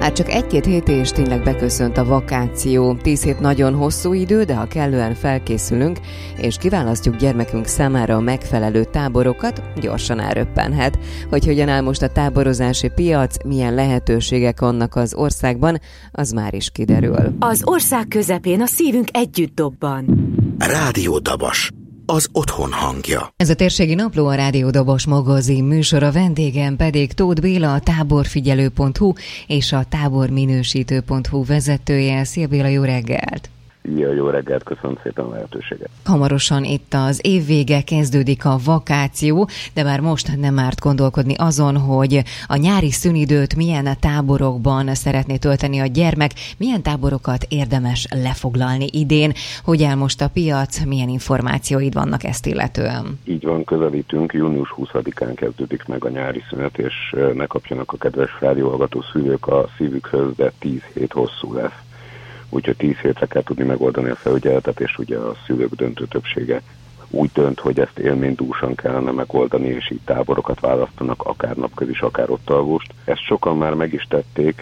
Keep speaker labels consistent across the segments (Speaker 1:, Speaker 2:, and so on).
Speaker 1: Már csak 1-2 hét és tényleg beköszönt a vakáció. 10 hét nagyon hosszú idő, de ha kellően felkészülünk, és kiválasztjuk gyermekünk számára a megfelelő táborokat, gyorsan elröppenhet. Hogy hogyan áll most a táborozási piac, milyen lehetőségek vannak az országban, az már is kiderül.
Speaker 2: Az ország közepén a szívünk együtt dobban.
Speaker 3: Rádió Dabas, az otthon hangja.
Speaker 1: Ez a térségi napló, a Rádió Dabas magazin műsora, vendégem pedig Tóth Béla, a táborfigyelő.hu és a táborminősítő.hu vezetője. Szia Béla, jó reggelt!
Speaker 4: Jó reggelt, köszönöm szépen a lehetőséget.
Speaker 1: Hamarosan itt az év vége, kezdődik a vakáció, de már most nem árt gondolkodni azon, hogy a nyári szünidőt milyen táborokban szeretné tölteni a gyermek, milyen táborokat érdemes lefoglalni idén, hogy áll most a piac, milyen információid vannak ezt illetően.
Speaker 4: Így van, közelítünk, június 20-án kezdődik meg a nyári szünet, és ne kapjanak a kedves rádióhallgató szülők a szívükhöz, de 10 hét hosszú lesz. Úgyhogy 10 hétre kell tudni megoldani a felügyeletet, és ugye a szülők döntő többsége úgy dönt, hogy ezt élménydúsan kellene megoldani, és így táborokat választanak, akár napközis, akár ottalvust. Ezt sokan már meg is tették,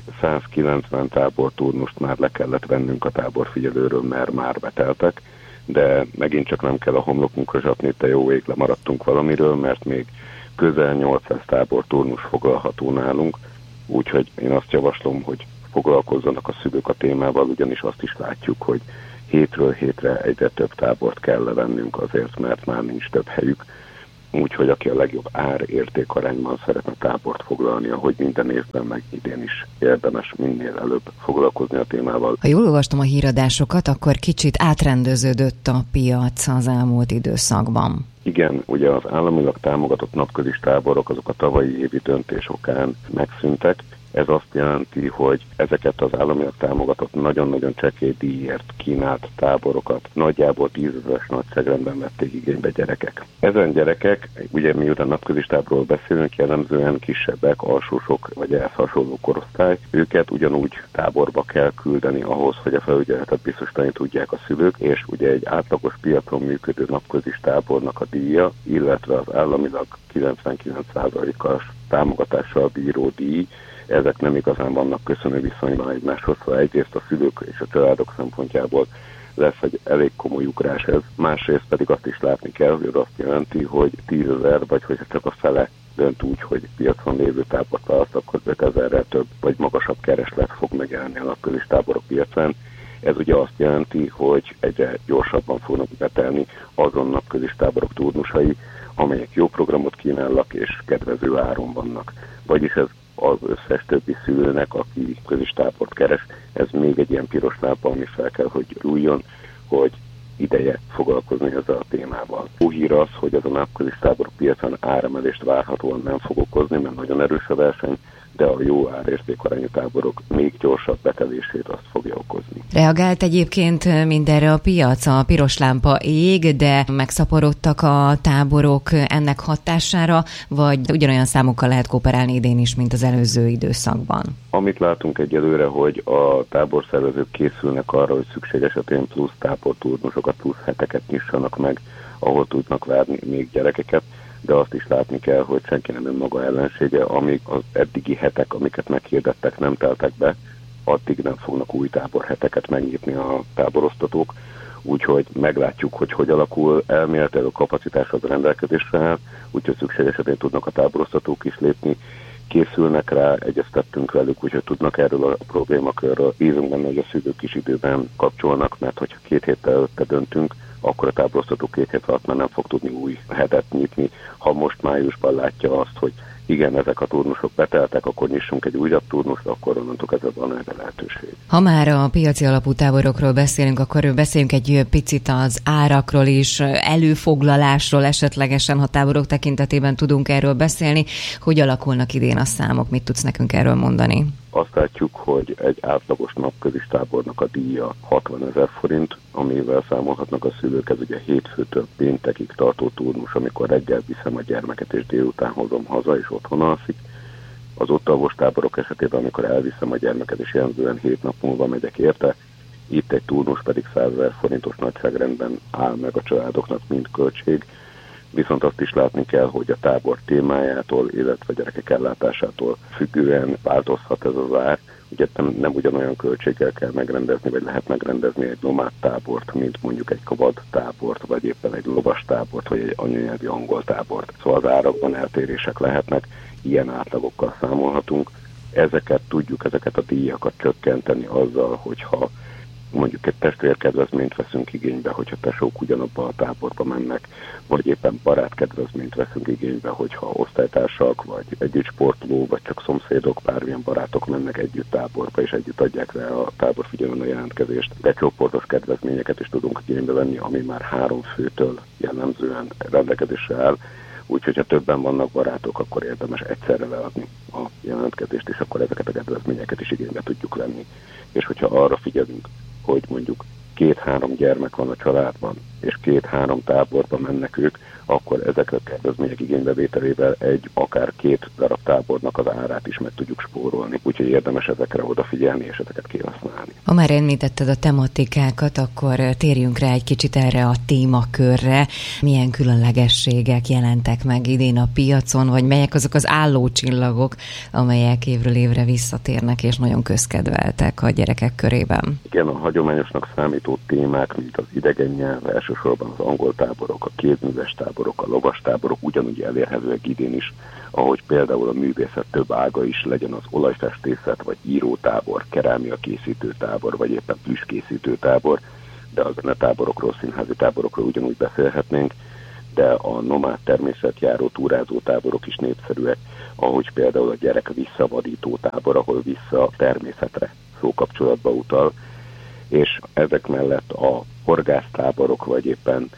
Speaker 4: 190 táborturnust már le kellett vennünk a táborfigyelőről, mert már beteltek, de megint csak nem kell a homlokunkra zsapni, te jó ég, lemaradtunk valamiről, mert még közel 800 táborturnus foglalható nálunk, úgyhogy én azt javaslom, hogy foglalkozzanak a szülők a témával, ugyanis azt is látjuk, hogy hétről hétre egyre több tábort kell levennünk azért, mert már nincs több helyük. Úgyhogy aki a legjobb ár-érték-arányban szeretne tábort foglalni, ahogy minden évben, meg idén is érdemes minél előbb foglalkozni a témával.
Speaker 1: Ha jól olvastam a híradásokat, akkor kicsit átrendeződött a piac az elmúlt időszakban.
Speaker 4: Igen, ugye az államilag támogatott napközis táborok azok a tavalyi évi döntés okán megszűntek. Ez azt jelenti, hogy ezeket az államilag támogatott nagyon-nagyon csekély díjért kínált táborokat nagyjából 10 000-es nagyságrendben vették igénybe gyerekek. Ezen gyerekek, ugye miután napközis táborról beszélünk, jellemzően kisebbek, alsósok vagy ehhez hasonló korosztály, őket ugyanúgy táborba kell küldeni ahhoz, hogy a felügyeletet biztosítani tudják a szülők, és ugye egy átlagos piacon működő napközis tábornak a díja, illetve az államilag 99%-os támogatással bíró díj, ezek nem igazán vannak köszönő viszonyban egymáshoz, szóval egyrészt a szülők és a családok szempontjából lesz egy elég komoly ugrás ez, másrészt pedig azt is látni kell, hogy az azt jelenti, hogy 10 000, vagy hogyha csak a fele dönt úgy, hogy piacon lévő tábort választ, akkor 5000-rel több vagy magasabb kereslet fog megjelenni a napközis táborok piacán. Ez ugye azt jelenti, hogy egyre gyorsabban fognak betelni azon napközis táborok turnusai, amelyek jó programot kínálnak és kedvező áron vannak. Vagyis ez az összes többi szülőnek, aki közös tábort keres, ez még egy ilyen piros lámpa, ami fel kell, hogy rújjon, hogy ideje foglalkozni ezzel a témával. Jó hír az, hogy ez a napközis táborok piacon áremelést várhatóan nem fog okozni, mert nagyon erős a verseny, de a jó ár-érték-arányú táborok még gyorsabb betelését azt fogja okozni.
Speaker 1: Reagált egyébként mindenre a piac, a piros lámpa ég, de megszaporodtak a táborok ennek hatására, vagy ugyanolyan számokkal lehet kooperálni idén is, mint az előző időszakban?
Speaker 4: Amit látunk egyelőre, hogy a táborszervezők készülnek arra, hogy szükség esetén plusz táborturnusokat, plusz heteket nyissanak meg, ahol tudnak várni még gyerekeket, de azt is látni kell, hogy senki nem önmaga ellensége, amíg az eddigi hetek, amiket meghirdettek, nem teltek be, addig nem fognak új táborheteket megnyitni a táborosztatók, úgyhogy meglátjuk, hogy alakul. Elméletileg a kapacitás az rendelkezésre áll, úgyhogy szükség esetén tudnak a táborosztatók is lépni, készülnek rá, egyeztettünk velük, úgyhogy tudnak erről a problémakörről. Bízunk benne, hogy a szülők is időben kapcsolnak, mert hogyha 2 héttel előtte döntünk, akkor a táborosztató 2 hét alatt már nem fog tudni új hetet nyitni. Ha most májusban látja azt, hogy igen, ezek a turnusok beteltek, akkor nyissunk egy újabb turnust, akkor onnantól kezdve van erre lehetőség.
Speaker 1: Ha már a piaci alapú táborokról beszélünk, akkor beszéljünk egy picit az árakról is, előfoglalásról esetlegesen, ha táborok tekintetében tudunk erről beszélni. Hogy alakulnak idén a számok? Mit tudsz nekünk erről mondani?
Speaker 4: Azt látjuk, hogy egy átlagos napközis tábornak a díja 60 000 forint, amivel számolhatnak a szülők, ez ugye hétfőtől péntekig tartó turnus, amikor reggel viszem a gyermeket és délután hozom haza és otthon alszik. Az ottalvos táborok esetében, amikor elviszem a gyermeket és jellemzően 7 nap múlva megyek érte, itt egy turnus pedig 100 000 forintos nagyságrendben áll meg a családoknak, mint költség. Viszont azt is látni kell, hogy a tábor témájától, illetve gyerekek ellátásától függően változhat ez az ár. Ugye nem ugyanolyan költséggel kell megrendezni, vagy lehet megrendezni egy nomád tábort, mint mondjuk egy kabad tábort, vagy éppen egy lovas tábort, vagy egy anyanyelvi angol tábort. Szóval az árakban eltérések lehetnek, ilyen átlagokkal számolhatunk. Ezeket a díjakat csökkenteni azzal, hogyha mondjuk egy testvérkedvezményt veszünk igénybe, hogyha tesók ugyanabban a táborba mennek, vagy éppen barátkedvezményt veszünk igénybe, hogyha osztálytársak, vagy együtt sportoló, vagy csak szomszédok, bármilyen barátok mennek együtt táborba, és együtt adják le a táborfigyelőn a jelentkezést. De csoportos kedvezményeket is tudunk igénybe venni, ami már 3 főtől jellemzően rendelkezésre áll. Úgyhogy ha többen vannak barátok, akkor érdemes egyszerre leadni a jelentkezést, és akkor ezeket a kedvezményeket is igénybe tudjuk venni. És hogyha arra figyelünk, hogy mondjuk 2-3 gyermek van a családban, és 2-3 táborba mennek ők, akkor ezek a kedvezmények igénybevételével akár 2 darab tábornak az árát is meg tudjuk spórolni. Úgyhogy érdemes ezekre odafigyelni, és ezeket kihasználni.
Speaker 1: Ha már említetted a tematikákat, akkor térjünk rá egy kicsit erre a témakörre. Milyen különlegességek jelentek meg idén a piacon, vagy melyek azok az állócsillagok, amelyek évről évre visszatérnek, és nagyon közkedveltek a gyerekek körében?
Speaker 4: Igen, a hagyományosnak számító témák, mint az idegen nyelv, elsősorban az angol táborok, a kézműves táborok, a lovas táborok ugyanúgy elérhetőek idén is, ahogy például a művészet több ága is, legyen az olajfestészet, vagy írótábor, kerámia készítő tábor, vagy éppen plüsskészítő tábor, de a zenetáborokról, színházi táborokról ugyanúgy beszélhetnénk, de a nomád természetjáró, túrázó táborok is népszerűek, ahogy például a gyerek visszavadító tábor, ahol vissza a természetre szókapcsolatba utal, és ezek mellett a horgásztáborok, vagy éppen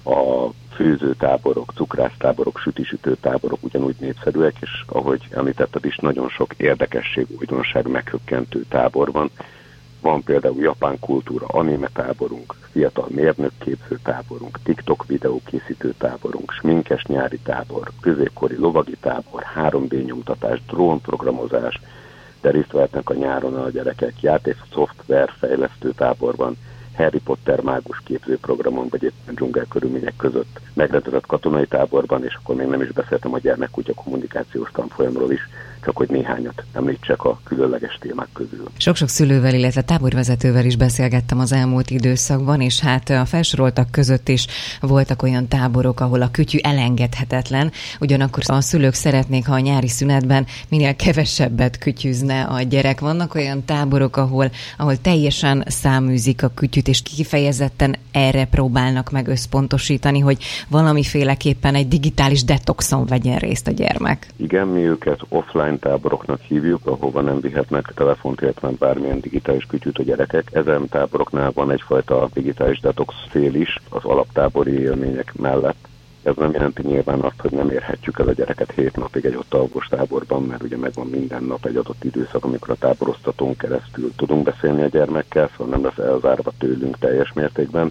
Speaker 4: a főzőtáborok, cukrásztáborok, sütisütőtáborok ugyanúgy népszerűek, és ahogy említetted is, nagyon sok érdekesség, újdonság, meghökkentő tábor van. Van például japán kultúra, anime táborunk, fiatal mérnökképző táborunk, TikTok videókészítő táborunk, sminkes nyári tábor, középkori lovagi tábor, 3D nyomtatás, drónprogramozás, de részt vehetnek a nyáron a gyerekek, játék-szoftver fejlesztő táborban, Harry Potter mágus képzőprogramon, vagy éppen dzsungelkörülmények között megrendezett katonai táborban, és akkor még nem is beszéltem a gyermekkutya kommunikációs tanfolyamról is, csak hogy néhányat említsek a különleges témák közül.
Speaker 1: Sok-sok szülővel, illetve táborvezetővel is beszélgettem az elmúlt időszakban, és hát a felsoroltak között is voltak olyan táborok, ahol a kütyű elengedhetetlen, ugyanakkor a szülők szeretnék, ha a nyári szünetben minél kevesebbet kütyűzne a gyerek. Vannak olyan táborok, ahol teljesen száműzik a kütyűt, és kifejezetten erre próbálnak meg összpontosítani, hogy valamiféleképpen egy digitális detoxon vegyen részt a gyermek.
Speaker 4: Igen, mi őket offline táboroknak hívjuk, ahova nem vihetnek telefont, illetve bármilyen digitális kütyűt a gyerekek. Ezen táboroknál van egyfajta digitális detox fél is az alaptábori élmények mellett. Ez nem jelenti nyilván azt, hogy nem érhetjük el a gyereket 7 napig egy ott alvos táborban, mert ugye megvan minden nap egy adott időszak, amikor a táboroztatón keresztül tudunk beszélni a gyermekkel, szóval nem lesz elzárva tőlünk teljes mértékben.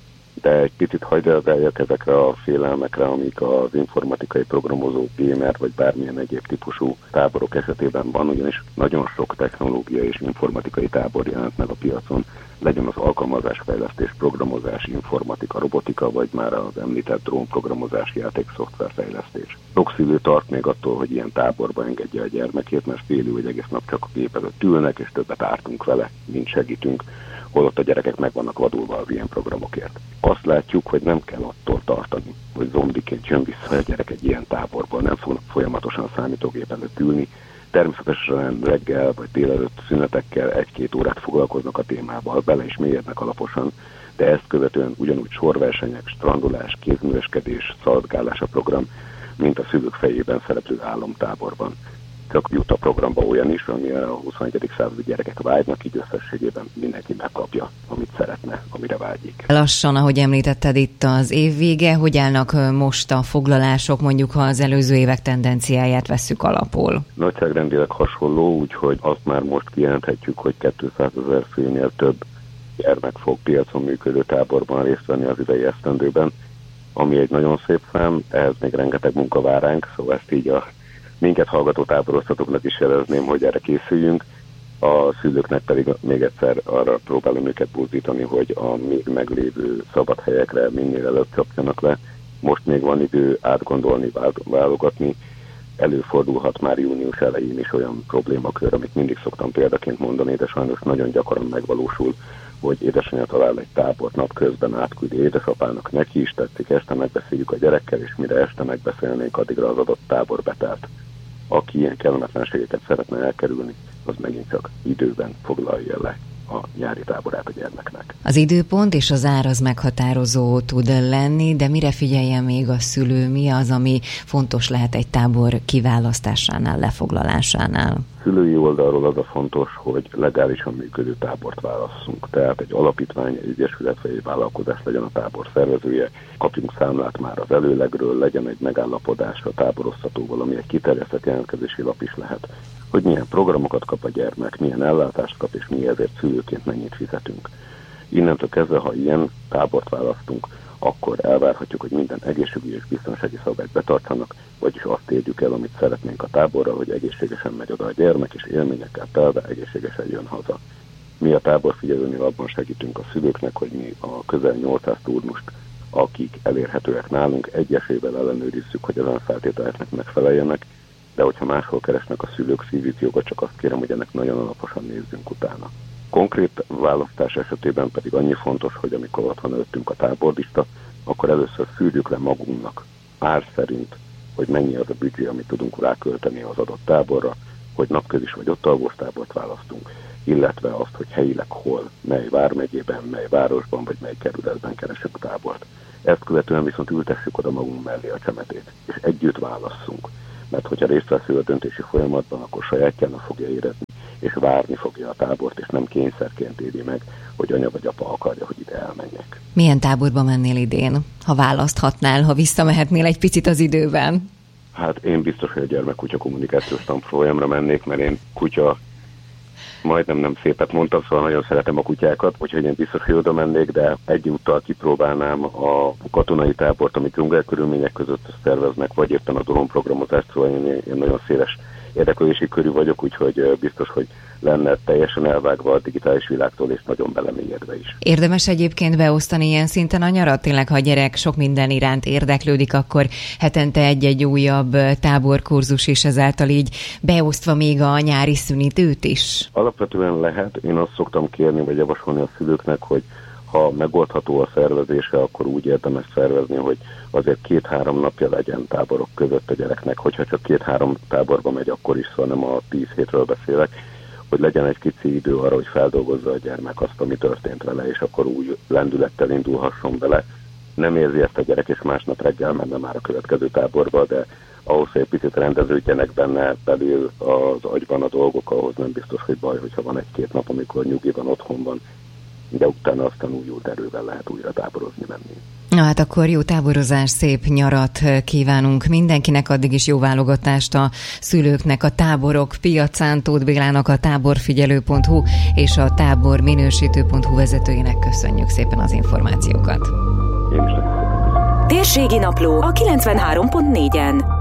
Speaker 4: De egy picit hagyd ezekre a félelmekre, amik az informatikai programozó, gamer vagy bármilyen egyéb típusú táborok esetében van, ugyanis nagyon sok technológiai és informatikai tábor jelent meg a piacon, legyen az alkalmazásfejlesztés, programozás, informatika, robotika, vagy már az említett drónprogramozás, játékszoftverfejlesztés. Sok szülő tart még attól, hogy ilyen táborba engedje a gyermekét, mert féli, hogy egész nap csak a gép előtt ülnek, és többet ártunk vele, mint segítünk, holott a gyerekek meg vannak vadulva az ilyen programokért. Azt látjuk, hogy nem kell attól tartani, hogy zombiként jön vissza a gyerek egy ilyen táborból, nem fognak folyamatosan számítógép előtt ülni. Természetesen reggel vagy délelőtt szünetekkel 1-2 órát foglalkoznak a témával, bele is mélyednek alaposan, de ezt követően ugyanúgy sorversenyek, strandolás, kézműveskedés, szaladgálás a program, mint a szülők fejében szereplő álomtáborban. Csak jut a programba olyan is, amire a 21. századi gyerekek vágynak, így összességében mindenki megkapja, amit szeretne, amire vágyik.
Speaker 1: Lassan, ahogy említetted, itt az év vége, hogy állnak most a foglalások, mondjuk ha az előző évek tendenciáját vesszük alapul?
Speaker 4: Nagyságrendileg hasonló, úgyhogy azt már most kijelenthetjük, hogy 200 000 főnél több gyermek fog piacon működő táborban részt venni az idei esztendőben, ami egy nagyon szép szám, ehhez még rengeteg munka vár ránk, szóval ezt így a minket hallgató táboroztatóknak is jelezném, hogy erre készüljünk. A szülőknek pedig még egyszer arra próbálom őket buzdítani, hogy a még meglévő szabad helyekre minél előbb csapjanak le, most még van idő átgondolni, válogatni. Előfordulhat már június elején is olyan problémakör, amit mindig szoktam példaként mondani, de sajnos nagyon gyakran megvalósul, hogy édesanyja talál egy tábort napközben, átküldi édesapának, neki is tetszik, este megbeszéljük a gyerekkel, és mire este megbeszélnénk, addigra az adott tábor betelt. Aki ilyen kellemetlenségeket szeretne elkerülni, az megint csak időben foglalja le a nyári táborát a gyermeknek.
Speaker 1: Az időpont és az ár az meghatározó tud lenni, de mire figyeljen még a szülő? Mi az, ami fontos lehet egy tábor kiválasztásánál, lefoglalásánál?
Speaker 4: Szülői oldalról az a fontos, hogy legálisan működő tábort válasszunk. Tehát egy alapítvány, egy egyesület vagy egy vállalkozás legyen a tábor szervezője, kapjunk számlát már az előlegről, legyen egy megállapodás a táborosztatóval, ami egy kiterjesztett jelentkezési lap is lehet, hogy milyen programokat kap a gyermek, milyen ellátást kap, és mi ezért szülőként mennyit fizetünk. Innentől kezdve, ha ilyen tábort választunk, akkor elvárhatjuk, hogy minden egészségügyi és biztonsági szabályt betartsanak, vagyis azt érjük el, amit szeretnénk a táborral, hogy egészségesen megy oda a gyermek, és élményekkel telve egészségesen jön haza. Mi a táborfigyelőnél abban segítünk a szülőknek, hogy mi a közel 800 turnust, akik elérhetőek nálunk, egyesével ellenőrizzük, hogy ezen feltételeknek megfeleljenek, de hogyha máshol keresnek a szülők, szívük joga, csak azt kérem, hogy ennek nagyon alaposan nézzünk utána. Konkrét választás esetében pedig annyi fontos, hogy amikor ott van előttünk a táborlista, akkor először szűrjük le magunknak ár szerint, hogy mennyi az a büdzsé, amit tudunk rákölteni az adott táborra, hogy napközis vagy ott alvós tábort választunk, illetve azt, hogy helyileg hol, mely vármegyében, mely városban vagy mely kerületben keresünk tábort. Ezt követően viszont ültessük oda magunk mellé a csemetét, és együtt válasszunk. Mert hogyha részt vesző a döntési folyamatban, akkor sajátjának fogja érezni, és várni fogja a tábort, és nem kényszerként éri meg, hogy anya vagy apa akarja, hogy ide elmenjek.
Speaker 1: Milyen táborba mennél idén, ha választhatnál, ha visszamehetnél egy picit az időben?
Speaker 4: Hát én biztos, hogy a gyermek-kutya kommunikációs tanfolyamra mennék, mert én kutya, majdnem nem szépet mondtam, szóval nagyon szeretem a kutyákat, úgyhogy én biztos, hogy oda mennék, de egyúttal kipróbálnám a katonai tábort, amit dzsungelkörülmények között szerveznek, vagy éppen a drónprogramozást, szóval én nagyon széles érdeklődési körű vagyok, úgyhogy biztos, hogy lenne teljesen elvágva a digitális világtól, és nagyon belemélyedve is.
Speaker 1: Érdemes egyébként beosztani ilyen szinten a nyarat? Tényleg, ha a gyerek sok minden iránt érdeklődik, akkor hetente egy-egy újabb táborkurzus is, ezáltal így beosztva még a nyári szünidőt is?
Speaker 4: Alapvetően lehet. Én azt szoktam kérni, vagy javasolni a szülőknek, hogy ha megoldható a szervezése, akkor úgy érdemes szervezni, hogy azért 2-3 napja legyen táborok között a gyereknek, hogyha csak 2-3 táborba megy, akkor is, szóval nem a 10 hétről beszélek, hogy legyen egy kicsi idő arra, hogy feldolgozza a gyermek azt, ami történt vele, és akkor úgy lendülettel indulhasson bele. Nem érzi ezt a gyerek, és másnap reggel menne már a következő táborba, de ahhoz, hogy egy picit rendeződjenek benne belül az agyban a dolgok, ahhoz nem biztos, hogy baj, hogyha van 1-2 nap, amikor nyugiban, otthon van, de utána aztán újult erővel lehet újra táborozni menni.
Speaker 1: Na hát akkor jó táborozás, szép nyarat kívánunk mindenkinek, addig is jó válogatást a szülőknek, a táborok piacán. Tóth Bélának, a táborfigyelő.hu és a táborminősítő.hu vezetőjének köszönjük szépen az információkat.
Speaker 4: Én is nagyon szépen köszönöm.
Speaker 2: Térségi napló a 93.4-en.